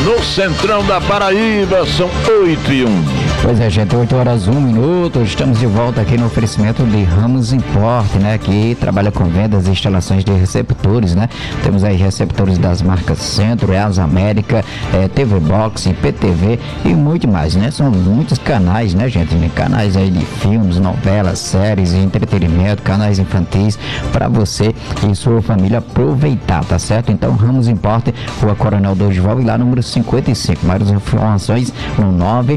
no Centrão da Paraíba, são 8h01. Pois é, gente, 8h01, estamos de volta aqui no oferecimento de Ramos Import, né, que trabalha com vendas e instalações de receptores, né, temos aí receptores das marcas Centro, EAS América, TV Box, PTV e muito mais, né, são muitos canais, né, gente, canais aí de filmes, novelas, séries, entretenimento, canais infantis, para você e sua família aproveitar, tá certo? Então, Ramos Import, Rua Coronel Dorival, e lá número 55, mais informações no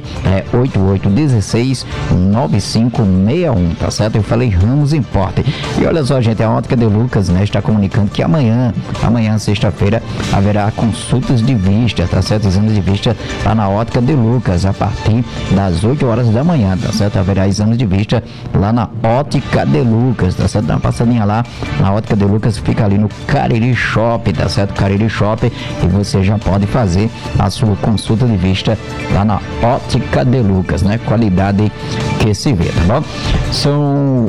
988169561, tá certo? Eu falei Ramos Import. E olha só, gente, a Ótica de Lucas, né, está comunicando que amanhã, sexta-feira, haverá consultas de vista, tá certo? Exames de vista lá na Ótica de Lucas, a partir das 8 horas da manhã, tá certo? Haverá exames de vista lá na Ótica de Lucas, tá certo? Dá uma passadinha lá na Ótica de Lucas, fica ali no Cariri Shopping, tá certo? Cariri Shopping, e você já pode fazer a sua consulta de vista lá na Ótica de Lucas, né? Qualidade que se vê, tá bom? São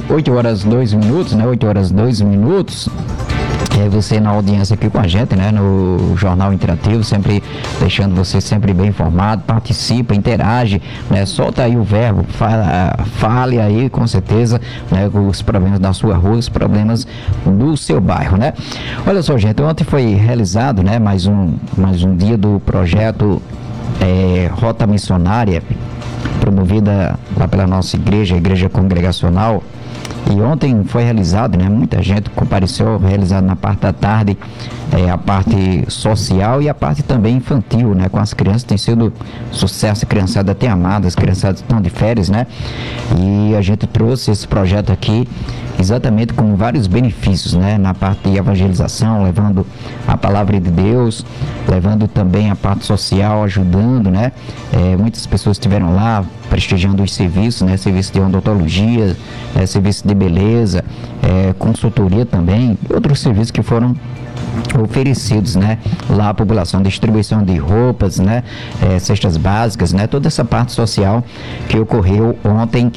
8h02, né? 8h02. Você na audiência aqui com a gente, né, no Jornal Interativo, sempre deixando você sempre bem informado, participa, interage, né, solta aí o verbo, fale aí com certeza, né, os problemas da sua rua, os problemas do seu bairro, né. Olha só, gente, ontem foi realizado, né, mais um dia do projeto Rota Missionária, promovida lá pela nossa igreja, a Igreja Congregacional. E ontem foi realizado, né? Muita gente compareceu, realizado na parte da tarde, a parte social e a parte também infantil, né? Com as crianças, tem sido sucesso, a criançada tem amado, as criançadas estão de férias, né? E a gente trouxe esse projeto aqui exatamente com vários benefícios, né? Na parte de evangelização, levando a palavra de Deus, levando também a parte social, ajudando, né? Muitas pessoas estiveram lá prestigiando os serviços, né? Serviço de odontologia, serviço de beleza, consultoria também, e outros serviços que foram oferecidos, né, lá à população, distribuição de roupas, né, cestas básicas, né, toda essa parte social que ocorreu ontem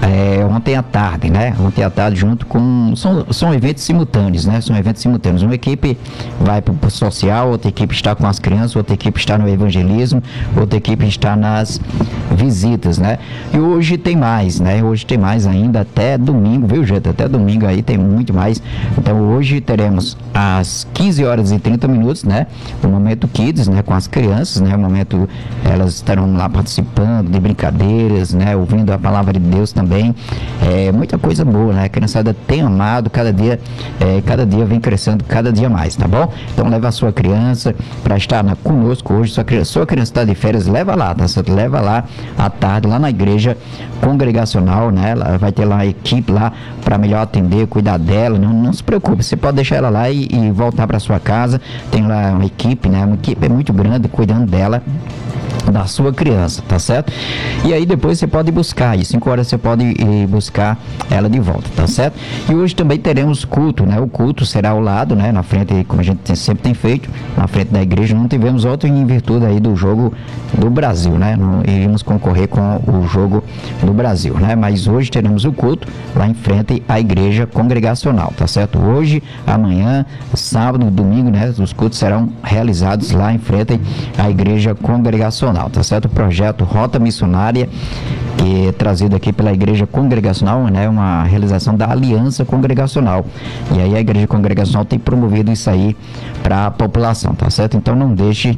à tarde, né, junto com, são eventos simultâneos, né, uma equipe vai para o social, outra equipe está com as crianças, outra equipe está no evangelismo, outra equipe está nas visitas, né, e hoje tem mais, né, ainda até domingo, viu, gente, até domingo aí tem muito mais. Então hoje teremos às 15h30, né, o Momento Kids, né, com as crianças, né, o momento, elas estarão lá participando de brincadeiras, né, ouvindo a palavra de Deus também, muita coisa boa, né, a criançada tem amado, cada dia vem crescendo, cada dia mais, tá bom? Então leva a sua criança para estar conosco hoje, sua criança está de férias, leva lá, tá certo? Leva lá à tarde, lá na igreja congregacional, né, ela vai ter lá a equipe lá para melhor atender, cuidar dela, não se preocupe, você pode deixar ela lá e voltar para sua casa, tem lá uma equipe, né, uma equipe muito grande cuidando dela, da sua criança, tá certo? E aí depois você pode buscar, e 5 horas você pode ir buscar ela de volta, tá certo? E hoje também teremos culto, né? O culto será ao lado, né? Na frente, como a gente sempre tem feito, na frente da igreja. Não tivemos outro em virtude aí do jogo do Brasil, né? Não iríamos concorrer com o jogo do Brasil, né? Mas hoje teremos o culto lá em frente à igreja congregacional, tá certo? Hoje, amanhã, sábado, domingo, né? Os cultos serão realizados lá em frente à igreja congregacional, tá certo? O projeto Rota Missionária, que é trazido aqui pela Igreja Congregacional, né? Uma realização da Aliança Congregacional. E aí a Igreja Congregacional tem promovido isso aí para a população, tá certo? Então não deixe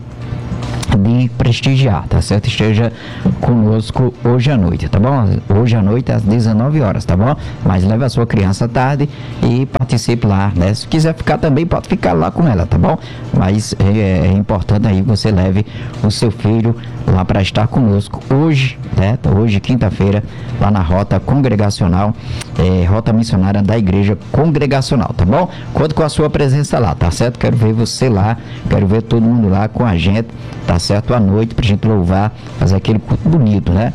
de prestigiar, tá certo? Esteja conosco hoje à noite, tá bom? Hoje à noite às 19 horas, tá bom? Mas leve a sua criança à tarde e participe lá, né? Se quiser ficar também, pode ficar lá com ela, tá bom? Mas é importante aí que você leve o seu filho lá para estar conosco hoje, né? Hoje, quinta-feira, lá na Rota Congregacional, Rota Missionária da Igreja Congregacional, tá bom? Conto com a sua presença lá, tá certo? Quero ver você lá, quero ver todo mundo lá com a gente, tá certo? À noite, pra gente louvar, fazer aquele culto bonito, né?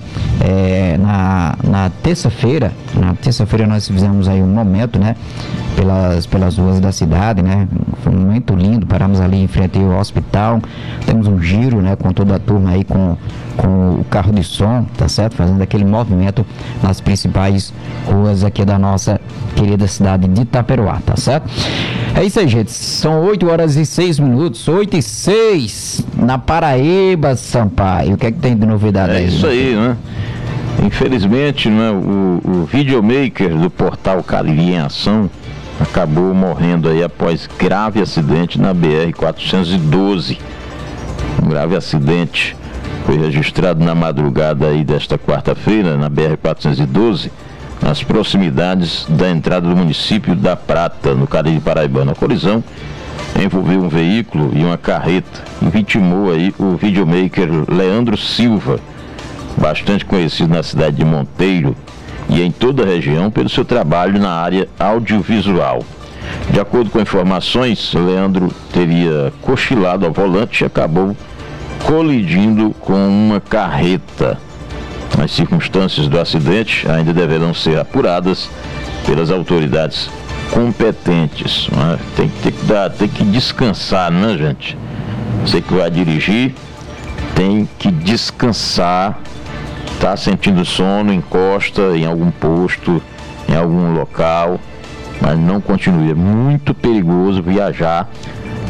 Na terça-feira nós fizemos aí um momento, né? Pelas ruas da cidade, né? Foi um momento lindo, paramos ali em frente ao hospital, temos um giro, né? Com toda a turma aí, com o carro de som, tá certo? Fazendo aquele movimento nas principais ruas aqui da nossa querida cidade de Itaperoá, tá certo? É isso aí, gente. São 8 horas e 6 minutos. 8 e 6 na Paraíba, Sampaio. O que é que tem de novidade aí? É isso aí, né? Infelizmente, né, o videomaker do portal Cariri em Ação acabou morrendo aí após grave acidente na BR-412. Um grave acidente foi registrado na madrugada aí desta quarta-feira na BR-412, nas proximidades da entrada do município da Prata, no Cariri Paraibano. A colisão envolveu um veículo e uma carreta e vitimou aí o videomaker Leandro Silva, bastante conhecido na cidade de Monteiro e em toda a região pelo seu trabalho na área audiovisual. De acordo com informações, Leandro teria cochilado ao volante e acabou colidindo com uma carreta. As circunstâncias do acidente ainda deverão ser apuradas pelas autoridades competentes. Né? Tem que descansar, né, gente? Você que vai dirigir tem que descansar. Tá sentindo sono, encosta em algum posto, em algum local, mas não continue. É muito perigoso viajar